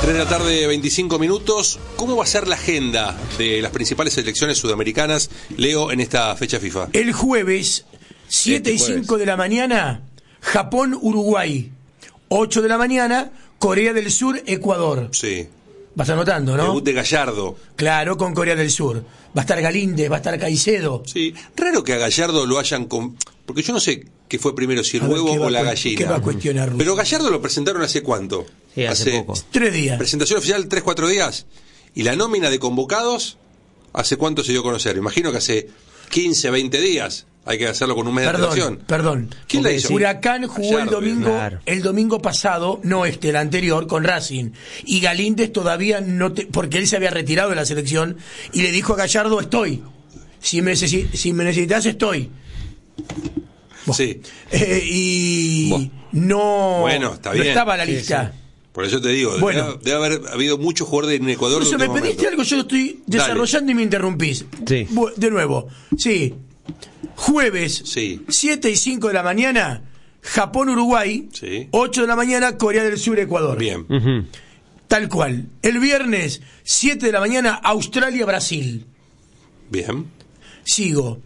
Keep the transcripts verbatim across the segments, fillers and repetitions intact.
tres de la tarde, veinticinco minutos. ¿Cómo va a ser la agenda de las principales selecciones sudamericanas, Leo, en esta fecha FIFA? El jueves, siete y cinco de la mañana, Japón-Uruguay. ocho de la mañana, Corea del Sur, Ecuador. Sí. Vas anotando, ¿no? Debut de Gallardo. Claro, con Corea del Sur. Va a estar Galíndez, va a estar Caicedo. Sí, raro que a Gallardo lo hayan... Con... Porque yo no sé qué fue primero, si el A ver, huevo ¿qué va o la a cu- gallina. qué va a cuestionar Russo? Pero Gallardo lo presentaron hace cuánto? Sí, hace poco. Tres días. Presentación oficial, tres, cuatro días. Y la nómina de convocados, ¿hace cuánto se dio a conocer? Imagino que hace quince, veinte días. Hay que hacerlo con un mes de Perdón, antelación. perdón. ¿Quién la hizo? Huracán jugó Gallardo, el domingo, claro. el domingo pasado, no este, el anterior, con Racing. Y Galíndez todavía no te, porque él se había retirado de la selección y le dijo a Gallardo, estoy. Si me, necesi- si me necesitas, estoy. Buah. Sí. Eh, y Buah. no, Bueno, está no bien. estaba la Sí, lista. Por eso te digo, Bueno. debe, debe haber habido muchos jugadores en Ecuador. Por eso en me último pediste momento. algo, yo lo estoy desarrollando y me interrumpís. Sí. Bu- De nuevo, sí. Jueves, Sí. siete y cinco de la mañana, Japón-Uruguay. Sí. ocho de la mañana, Corea del Sur, Ecuador. Bien. Ujú. Tal cual. El viernes, siete de la mañana, Australia-Brasil. Bien. Sigo.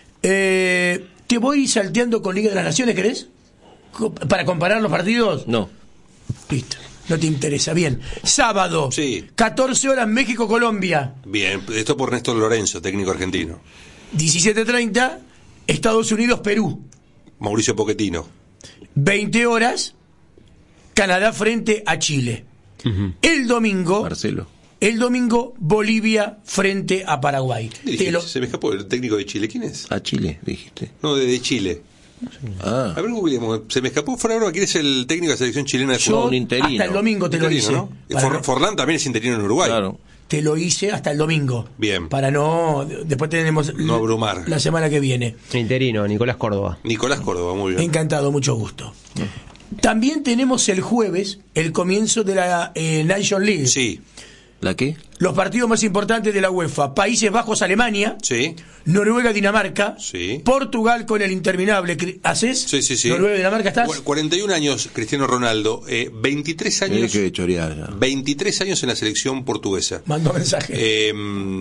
Eh, te voy salteando con Liga de las Naciones, ¿querés? Co- Para comparar los partidos. No. Listo. No te interesa. Bien. Sábado. Sí. catorce horas, México-Colombia. Bien. Esto por Néstor Lorenzo, técnico argentino. diecisiete treinta, Estados Unidos-Perú. Mauricio Pochettino. veinte horas, Canadá frente a Chile. Ujú. El domingo, Marcelo. el domingo, Bolivia frente a Paraguay. Dirige- Te lo- Se me escapó el técnico de Chile. ¿Quién es? A Chile, dijiste. No, de, de Chile. Ah, A ver, googleemos. Se me escapó fuera ahora. ¿Quién es el técnico de la selección chilena de yo fútbol? un interino. hasta el domingo te lo Interino, hice. ¿no? Para For- no- Forlán también es interino en Uruguay. claro. te lo hice hasta el domingo. Bien. Para no... Después tenemos... No abrumar. La semana que viene. Interino, Nicolás Córdoba. Nicolás Córdoba, muy bien. Encantado, mucho gusto. También tenemos el jueves el comienzo de la eh, Nation League. Sí, ¿La qué? Los partidos más importantes de la UEFA. Países Bajos, Alemania. sí, Noruega, Dinamarca. Sí. Portugal con el interminable. Cri- ¿Haces? sí, sí, sí. Noruega, Dinamarca, ¿estás? Cu- cuarenta y un años, Cristiano Ronaldo. Eh, veintitrés Tiene años. que chorear ya. veintitrés años en la selección portuguesa. Mando mensaje. Eh,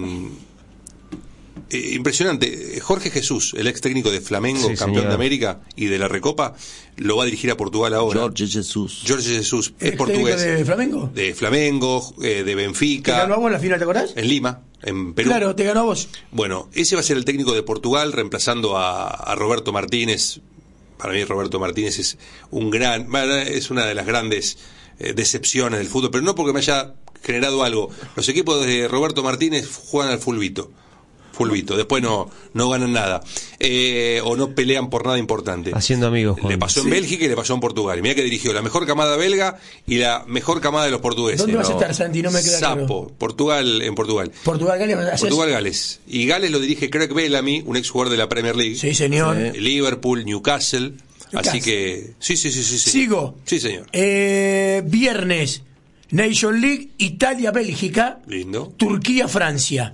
eh, impresionante. Jorge Jesús, el ex técnico de Flamengo, Sí, campeón señor. de América y de la Recopa, lo va a dirigir a Portugal ahora. Jorge Jesús. Jorge Jesús es ¿El portugués. técnico de Flamengo? De Flamengo, eh, de ¿Te Benfica. ganó a vos en la final, te acordás? En Lima, en Perú. Claro, te ganó a vos. Bueno, ese va a ser el técnico de Portugal, reemplazando a, a Roberto Martínez. Para mí Roberto Martínez es un gran, bueno, es una de las grandes eh, decepciones del fútbol, pero no porque me haya generado algo. Los equipos de Roberto Martínez juegan al fulbito. Fulbito, después no, no ganan nada. Eh, o no pelean por nada importante. Haciendo amigos, Juan. Le pasó en Sí. Bélgica y le pasó en Portugal. Y mira que dirigió la mejor camada belga y la mejor camada de los portugueses. ¿Dónde vas a No. estar, Santi? No me queda Sapo, claro. Portugal, en Portugal. Portugal, Gales, ¿haces? Portugal-Gales. Y Gales lo dirige Craig Bellamy, un ex jugador de la Premier League. Sí, señor. Sí. Liverpool, Newcastle. Newcastle. Así que. Sí, sí, sí, sí. sí. Sigo. Sí, señor. Eh, viernes, Nation League, Italia-Bélgica. Lindo. Turquía-Francia.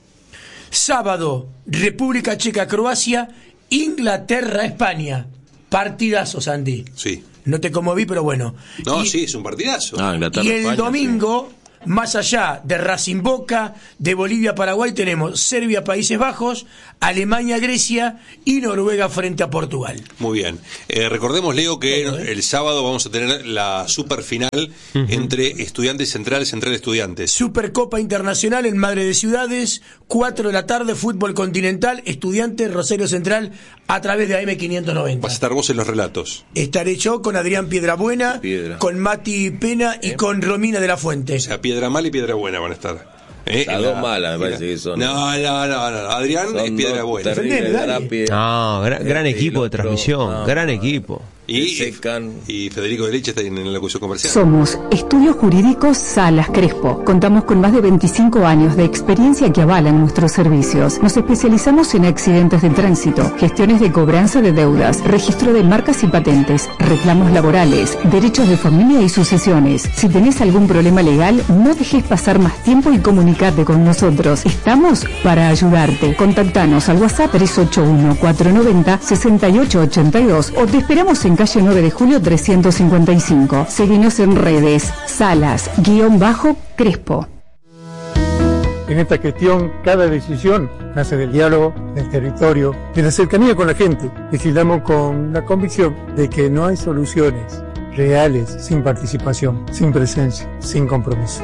Sábado, República Checa-Croacia, Inglaterra-España. Partidazo, Sandy. Sí. No te conmoví, pero bueno. No, Y- sí, es un partidazo. Ah, Inglaterra. Y el España, domingo, más allá de Racing Boca, de Bolivia Paraguay, tenemos Serbia Países Bajos, Alemania Grecia y Noruega frente a Portugal. Muy bien. Eh, recordemos, Leo, que Todo, ¿eh? el sábado vamos a tener la super final entre Estudiantes Central, Central Estudiantes. Supercopa Internacional en Madre de Ciudades, cuatro de la tarde, fútbol continental, Estudiantes, Rosario Central, a través de A M quinientos noventa. Vas a estar vos en los relatos. Estaré yo con Adrián Piedrabuena, Piedra. con Mati Pena y con Romina de la Fuente. O sea, Piedra Mala y Piedra Buena van a estar. ¿Eh? Las En dos la- malas me en la- parece que son. No, no, no, no. Adrián Son es Piedra dos Buena. terribles Defendeme, dale. terapias. No, gran, gran Este y equipo el de otro, transmisión, no, gran no. equipo. Y, Se secan. y Federico de Leche está en la locución comercial. Somos Estudios Jurídicos Salas Crespo. Contamos con más de veinticinco años de experiencia que avalan nuestros servicios. Nos especializamos en accidentes de tránsito, gestiones de cobranza de deudas, registro de marcas y patentes, reclamos laborales, derechos de familia y sucesiones. Si tenés algún problema legal, no dejes pasar más tiempo y comunicate con nosotros. Estamos para ayudarte. Contactanos al WhatsApp tres ocho uno, cuatro nueve cero, seis ocho ocho dos o te esperamos en en calle nueve de julio trescientos cincuenta y cinco. Seguinos en redes, Salas, guión bajo, Crespo. En esta gestión, cada decisión nace del diálogo, del territorio, de la cercanía con la gente. Legislamos con la convicción de que no hay soluciones reales sin participación, sin presencia, sin compromiso.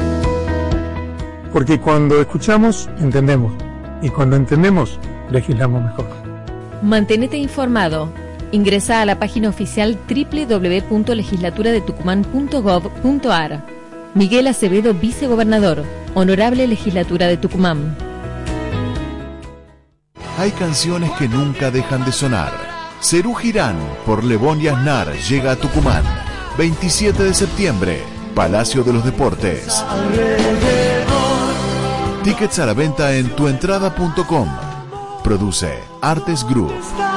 Porque cuando escuchamos, entendemos. Y cuando entendemos, legislamos mejor. Mantenete informado. Ingresa a la página oficial doble u doble u doble u punto legislatura de tucumán punto gov punto ar. Miguel Acevedo, vicegobernador. Honorable Legislatura de Tucumán. Hay canciones que nunca dejan de sonar. Serú Girán por Lebón y Aznar llega a Tucumán. veintisiete de septiembre, Palacio de los Deportes. Tickets a la venta en tuentrada punto com. Produce Artes Groove.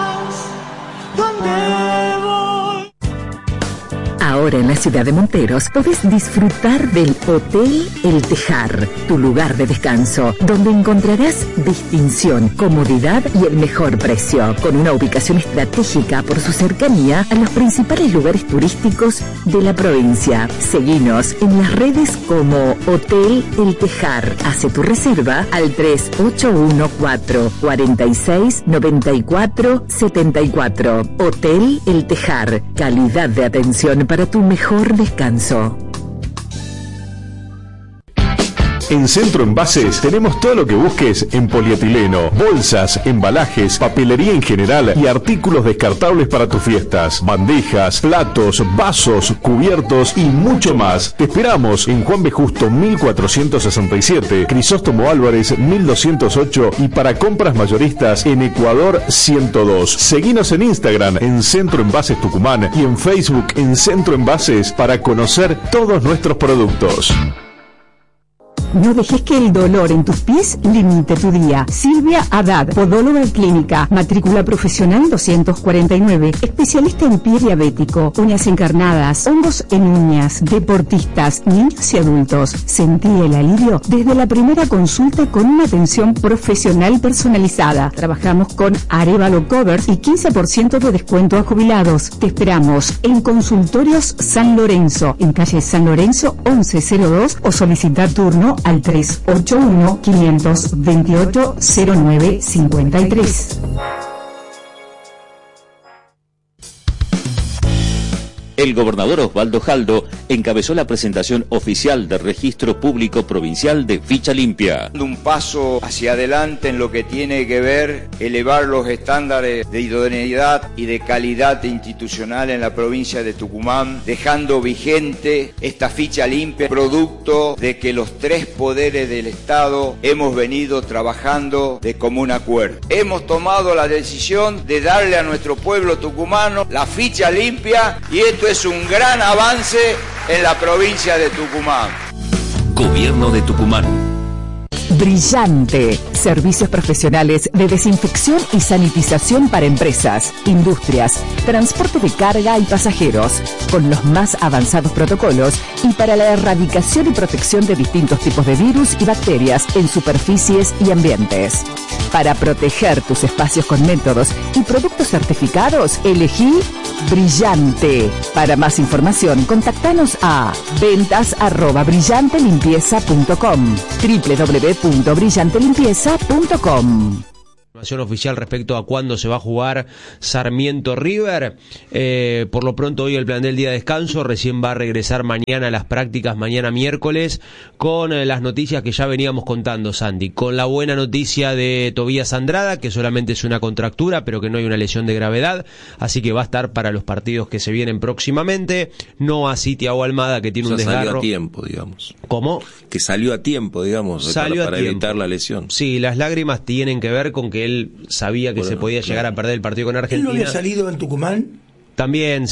Ahora en la ciudad de Monteros podés disfrutar del Hotel El Tejar, tu lugar de descanso, donde encontrarás distinción, comodidad y el mejor precio, con una ubicación estratégica por su cercanía a los principales lugares turísticos de la provincia. Seguinos en las redes como Hotel El Tejar. Hace tu reserva al tres ocho uno cuatro, cuatro seis, nueve cuatro siete cuatro. Hotel El Tejar, calidad de atención para tu mejor descanso. En Centro Envases tenemos todo lo que busques en polietileno, bolsas, embalajes, papelería en general y artículos descartables para tus fiestas, bandejas, platos, vasos, cubiertos y mucho más. Te esperamos en Juan B. Justo mil cuatrocientos sesenta y siete, Crisóstomo Álvarez mil doscientos ocho y para compras mayoristas en Ecuador ciento dos. Seguinos en Instagram en Centro Envases Tucumán y en Facebook en Centro Envases para conocer todos nuestros productos. No dejes que el dolor en tus pies limite tu día. Silvia Haddad, podóloga clínica, matrícula profesional doscientos cuarenta y nueve, especialista en pie diabético, uñas encarnadas, hongos en uñas, deportistas, niños y adultos. Sentí el alivio desde la primera consulta con una atención profesional personalizada. Trabajamos con Arevalo Covers y quince por ciento de descuento a jubilados. Te esperamos en Consultorios San Lorenzo, en calle San Lorenzo once cero dos o solicita turno al tres ocho uno, cinco dos ocho, cero nueve cinco tres. El gobernador Osvaldo Jaldo encabezó la presentación oficial del Registro Público Provincial de Ficha Limpia. Un paso hacia adelante en lo que tiene que ver elevar los estándares de idoneidad y de calidad institucional en la provincia de Tucumán, dejando vigente esta ficha limpia, producto de que los tres poderes del Estado hemos venido trabajando de común acuerdo. Hemos tomado la decisión de darle a nuestro pueblo tucumano la ficha limpia y esto es un gran avance en la provincia de Tucumán. Gobierno de Tucumán. Brillante. Servicios profesionales de desinfección y sanitización para empresas, industrias, transporte de carga y pasajeros, con los más avanzados protocolos y para la erradicación y protección de distintos tipos de virus y bacterias en superficies y ambientes. Para proteger tus espacios con métodos y productos certificados, elegí Brillante. Para más información, contactanos a ventas arroba brillante limpieza punto com, doble u doble u doble u punto brillante limpieza punto com. Información oficial respecto a cuándo se va a jugar Sarmiento River. Eh, por lo pronto hoy el plan del día de descanso, recién va a regresar mañana a las prácticas, mañana miércoles, con eh, las noticias que ya veníamos contando, Sandy, con la buena noticia de Tobías Andrada, que solamente es una contractura, pero que no hay una lesión de gravedad, así que va a estar para los partidos que se vienen próximamente, no así Thiago Almada, que tiene o sea, un desgarro. Salió a tiempo, digamos. ¿Cómo? Que salió a tiempo, digamos, salió para, para a tiempo. evitar la lesión. Sí, las lágrimas tienen que ver con que él sabía que Bueno, se podía llegar claro. a perder el partido con Argentina. ¿Él no había salido en Tucumán? También